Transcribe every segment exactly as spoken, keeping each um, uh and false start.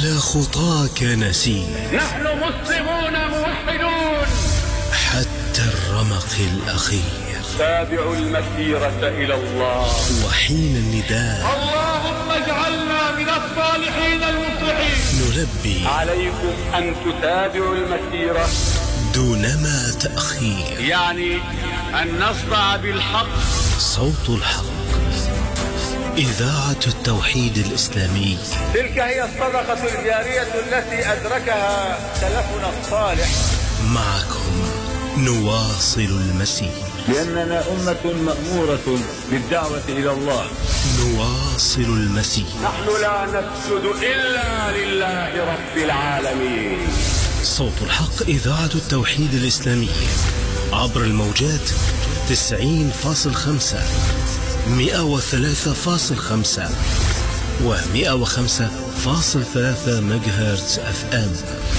على خطاك نسير، نحن مسلمون موحدون حتى الرمق الأخير. تابعوا المسيرة إلى الله. وحين النداء اللهم اجعلنا من الصالحين المصلحين نلبي. عليكم أن تتابعوا المسيرة دونما تأخير، يعني أن نصدع بالحق. صوت الحق، إذاعة التوحيد الإسلامي. تلك هي الصدقة الجارية التي أدركها سلفنا الصالح. معكم نواصل المسير، لأننا أمة مأمورة بالدعوة إلى الله. نواصل المسير. نحن لا نسجد إلا لله رب العالمين. صوت الحق، إذاعة التوحيد الإسلامي، عبر الموجات تسعين فاصل خمسة، مئة وثلاثة فاصل خمسة ومئة وخمسة فاصل ثلاثة ميجاهرتز اف ام.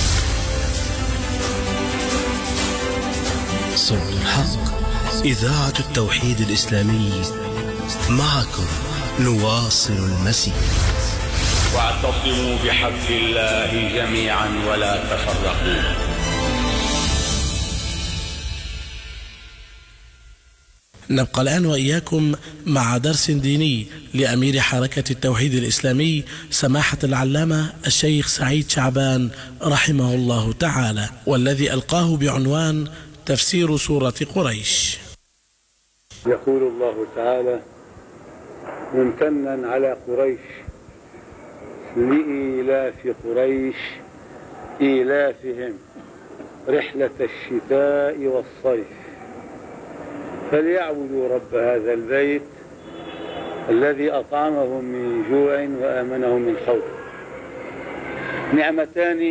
صوت الحق، إذاعة التوحيد الإسلامي، معكم نواصل المسير. واعتصموا بحبل الله جميعا ولا تفرقوا. نبقى الآن وإياكم مع درس ديني لأمير حركة التوحيد الإسلامي سماحة العلامة الشيخ سعيد شعبان رحمه الله تعالى، والذي ألقاه بعنوان تفسير سورة قريش. يقول الله تعالى ممتنا على قريش لإيلاف قريش إيلافهم رحلة الشتاء والصيف فليعبدوا رب هذا البيت الذي أطعمهم من جوع وآمنهم من خوف. نعمتان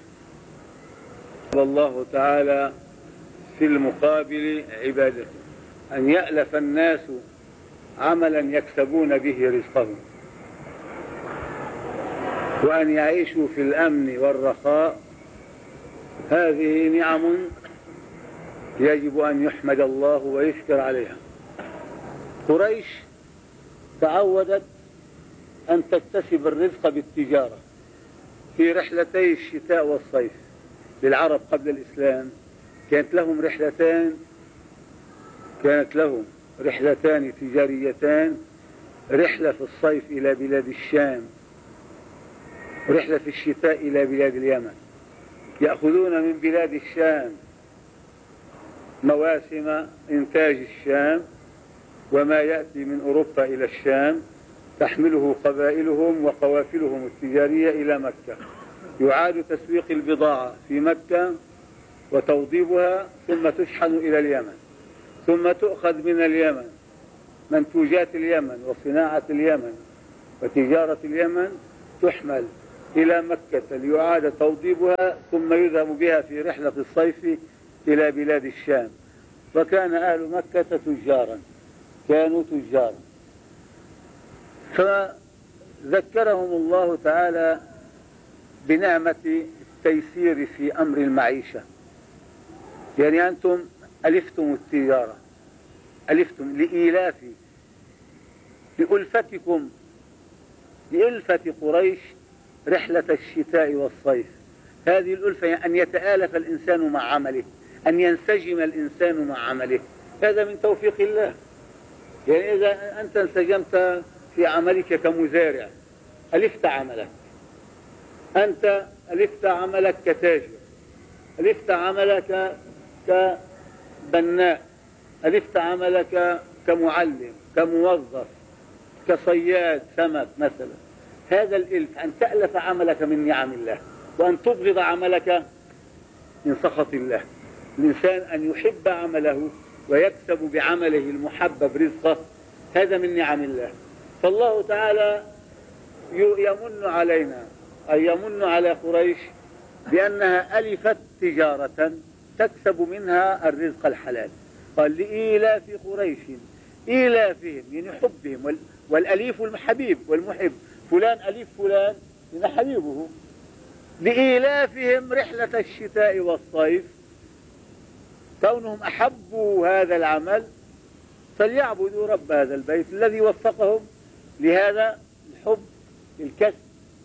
الله تعالى في المقابل عبادته، أن يألف الناس عملا يكسبون به رزقهم، وأن يعيشوا في الأمن والرخاء. هذه نعم يجب أن يحمد الله ويشكر عليها. قريش تعودت أن تكتسب الرزق بالتجارة في رحلتي الشتاء والصيف. للعرب قبل الإسلام كانت لهم رحلتان كانت لهم رحلتان تجاريتان، رحلة في الصيف إلى بلاد الشام، ورحلة في الشتاء إلى بلاد اليمن. يأخذون من بلاد الشام مواسم إنتاج الشام وما يأتي من أوروبا إلى الشام، تحمله قبائلهم وقوافلهم التجارية إلى مكة. يعاد تسويق البضاعة في مكة وتوضيبها، ثم تشحن إلى اليمن، ثم تؤخذ من اليمن منتوجات اليمن وصناعة اليمن وتجارة اليمن، تحمل إلى مكة ليعاد توضيبها، ثم يذهب بها في رحلة الصيف إلى بلاد الشام. وكان أهل مكة تجارا، كانوا تجارا. فذكرهم الله تعالى بنعمة التيسير في أمر المعيشة. يعني أنتم ألفتم التجارة، ألفتم لإيلاف لألفتكم لألفة قريش رحلة الشتاء والصيف. هذه الألفة أن يتآلف الإنسان مع عمله، أن ينسجم الإنسان مع عمله. هذا من توفيق الله. يعني إذا أنت انسجمت في عملك كمزارع ألفت عملك، أنت ألفت عملك كتاجر، ألفت عملك كبناء، ألفت عملك كمعلم، كموظف، كصياد سمك مثلا. هذا الإلف أن تألف عملك من نعم الله، وأن تبغض عملك من سخط الله. الإنسان أن يحب عمله ويكسب بعمله المحبب رزقه، هذا من نعم الله. فالله تعالى يمن علينا، أي يمن على قريش بأنها ألفت تجارة تكسب منها الرزق الحلال. قال لإيلاف قريش إيلافهم، يعني حبهم، والأليف الحبيب والمحب، فلان أليف فلان إن حبيبه. لإيلافهم رحلة الشتاء والصيف، كونهم أحبوا هذا العمل فليعبدوا رب هذا البيت الذي وفقهم لهذا الحب، الكسب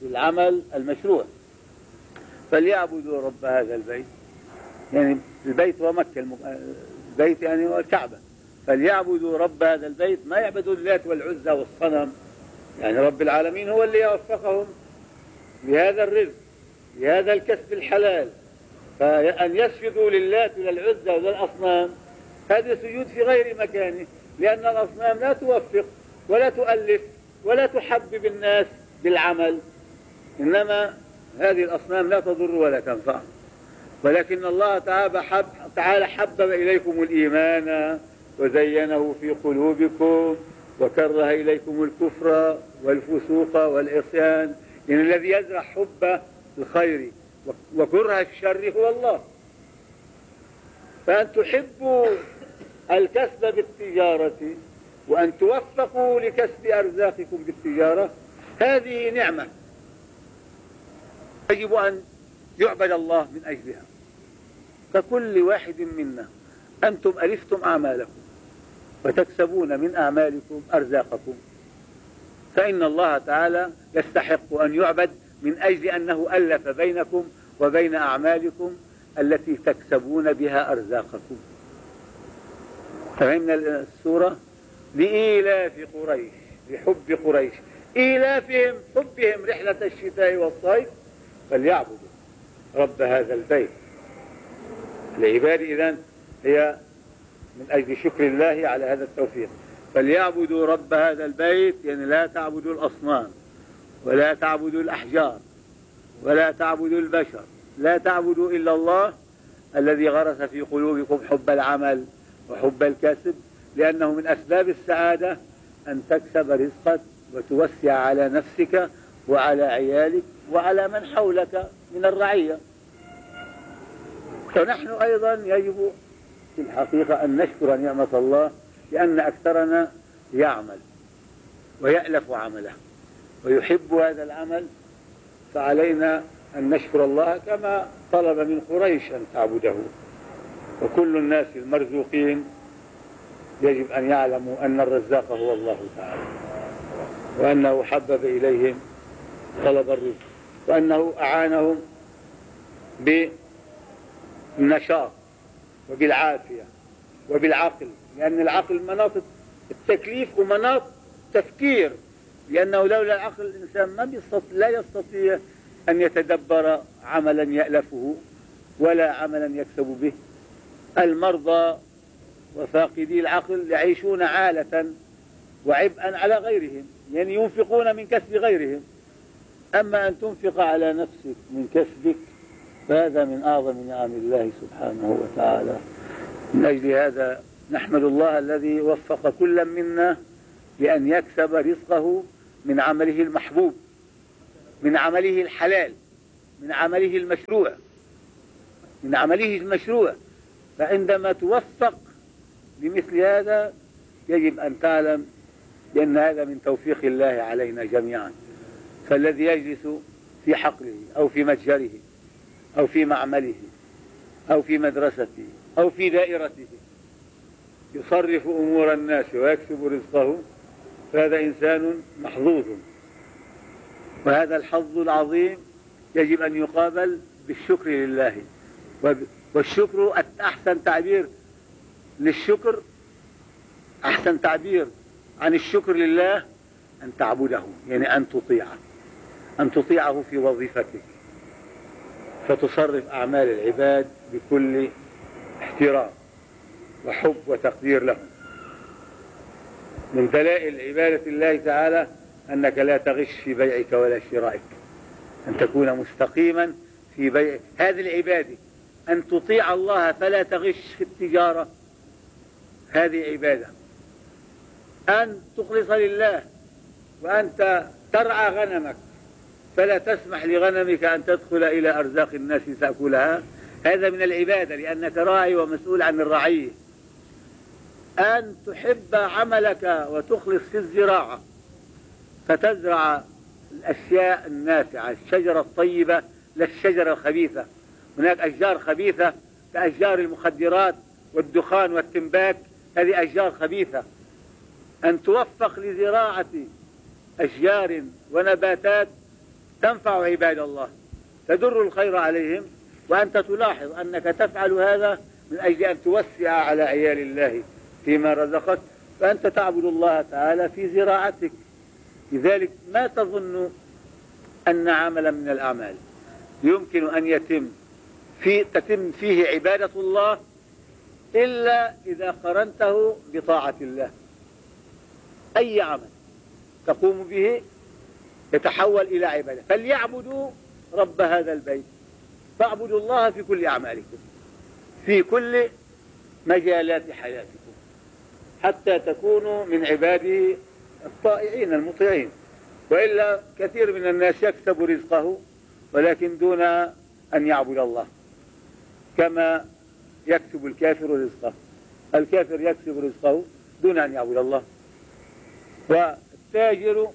بالعمل المشروع. فليعبدوا رب هذا البيت، يعني البيت هو مكة، البيت يعني هو الكعبة. فليعبدوا رب هذا البيت، ما يعبدوا اللات والعزى والصنم، يعني رب العالمين هو اللي يوفقهم لهذا الرزق، لهذا الكسب الحلال. فأن يسجدوا للات وللعزى وللأصنام هذا سجود في غير مكانه، لأن الأصنام لا توفق ولا تؤلف ولا تحبب الناس بالعمل، إنما هذه الأصنام لا تضر ولا تنفع. ولكن الله تعالى حبب إليكم الإيمان وزينه في قلوبكم وكره إليكم الكفر والفسوق والعصيان، يعني الذي يزرع حب الخير وكره الشر هو الله. فأن تحبوا الكسب بالتجارة وأن توفقوا لكسب أرزاقكم بالتجارة هذه نعمة يجب أن يعبد الله من أجلها. ككل واحد منا أنتم ألفتم أعمالكم وتكسبون من أعمالكم أرزاقكم، فإن الله تعالى يستحق أن يعبد من أجل أنه ألف بينكم وبين أعمالكم التي تكسبون بها أرزاقكم. فهمنا السورة؟ لإيلاف قريش، لحب قريش، إيلافهم حبهم رحلة الشتاء والصيف، فليعبدوا رب هذا البيت. العبادة إذن هي من أجل شكر الله على هذا التوفيق. فليعبدوا رب هذا البيت، يعني لا تعبدوا الأصنام ولا تعبدوا الأحجار ولا تعبدوا البشر، لا تعبدوا إلا الله الذي غرس في قلوبكم حب العمل وحب الكسب، لأنه من أسباب السعادة أن تكسب رزقك وتوسع على نفسك وعلى عيالك وعلى من حولك من الرعية. فنحن أيضا يجب في الحقيقة أن نشكر نعمة الله، لأن أكثرنا يعمل ويألف عمله ويحب هذا العمل، فعلينا أن نشكر الله كما طلب من قريش أن تعبده. وكل الناس المرزوقين يجب أن يعلموا أن الرزاق هو الله تعالى، وأنه حبب إليهم طلب الرزق، وأنه أعانهم بالنشاط وبالعافية وبالعقل، لأن العقل مناط التكليف ومناط تفكير، لأنه لولا العقل الإنسان ما بيستطيع لا يستطيع أن يتدبر عملا يألفه ولا عملا يكسب به. المرضى وفاقدي العقل يعيشون عالة وعبئا على غيرهم، يعني ينفقون من كسب غيرهم. أما أن تنفق على نفسك من كسبك فهذا من أعظم نعم الله سبحانه وتعالى. من أجل هذا نحمد الله الذي وفق كل منا لأن يكسب رزقه من عمله المحبوب، من عمله الحلال، من عمله المشروع، من عمله المشروع. فعندما توفق لمثل هذا يجب أن تعلم بأن هذا من توفيق الله علينا جميعا. فالذي يجلس في حقله أو في متجره أو في معمله أو في مدرسته أو في دائرته يصرف أمور الناس ويكسب رزقه، فهذا إنسان محظوظ. وهذا الحظ العظيم يجب أن يقابل بالشكر لله. والشكر أحسن تعبير للشكر، أحسن تعبير عن الشكر لله أن تعبده، يعني أن تطيعه، أن تطيعه في وظيفتك، فتصرف أعمال العباد بكل احترام وحب وتقدير لهم. من دلائل عبادة الله تعالى أنك لا تغش في بيعك ولا شرائك، أن تكون مستقيما في بيع. هذه العبادة أن تطيع الله فلا تغش في التجارة، هذه عبادة. أن تخلص لله وأنت ترعى غنمك فلا تسمح لغنمك أن تدخل إلى أرزاق الناس تأكلها، هذا من العبادة لأنك راعي ومسؤول عن الرعية. أن تحب عملك وتخلص في الزراعة فتزرع الأشياء النافعة، الشجرة الطيبة لا الشجرة الخبيثة. هناك أشجار خبيثة كأشجار المخدرات والدخان والتنباك، هذه أشجار خبيثة. أن توفق لزراعة أشجار ونباتات تنفع عباد الله، تدر الخير عليهم، وأنت تلاحظ أنك تفعل هذا من أجل أن توسع على عيال الله فيما رزقك، فأنت تعبد الله تعالى في زراعتك. لذلك ما تظن أن عملا من الأعمال يمكن أن يتم في تتم فيه عبادة الله إلا إذا قرنته بطاعة الله. أي عمل تقوم به يتحول إلى عبادة. فليعبدوا رب هذا البيت، فاعبدوا الله في كل أعمالكم، في كل مجالات حياتكم، حتى تكونوا من عباده الطائعين المطيعين. وإلا كثير من الناس يكسب رزقه ولكن دون أن يعبد الله، كما يكسب الكافر رزقه. الكافر يكسب رزقه دون أن يعبد الله. والتاجر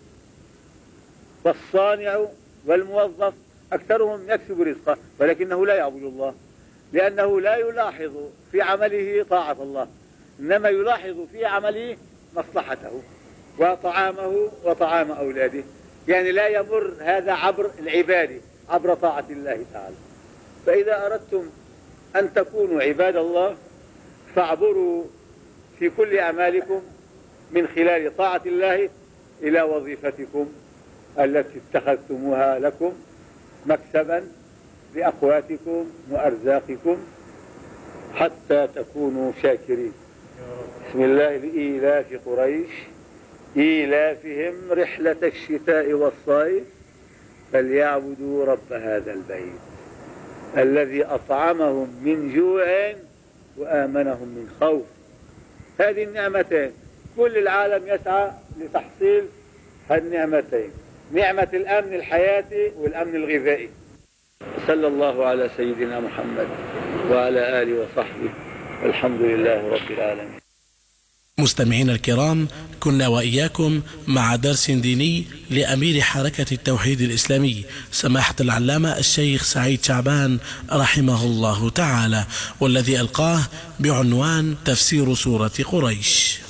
والصانع والموظف أكثرهم يكسب رزقه ولكنه لا يعبد الله، لأنه لا يلاحظ في عمله طاعة الله، إنما يلاحظ في عمله مصلحته وطعامه وطعام أولاده. يعني لا يمر هذا عبر العبادة، عبر طاعة الله تعالى. فإذا أردتم أن تكونوا عباد الله فاعبروا في كل أعمالكم من خلال طاعة الله إلى وظيفتكم التي اتخذتموها لكم مكسبا لأقواتكم وأرزاقكم حتى تكونوا شاكرين. بسم الله. لإيلاف قريش إيلافهم رحلة الشتاء والصيف فليعبدوا رب هذا البيت الذي أطعمهم من جوع وآمنهم من خوف. هذه النعمتين كل العالم يسعى لتحصيل هالنعمتين، نعمة الأمن الحياتي والأمن الغذائي. صلى الله على سيدنا محمد وعلى آله وصحبه، والحمد لله رب العالمين. مستمعين الكرام، كنا وإياكم مع درس ديني لأمير حركة التوحيد الإسلامي سماحة العلامة الشيخ سعيد شعبان رحمه الله تعالى، والذي ألقاه بعنوان تفسير سورة قريش.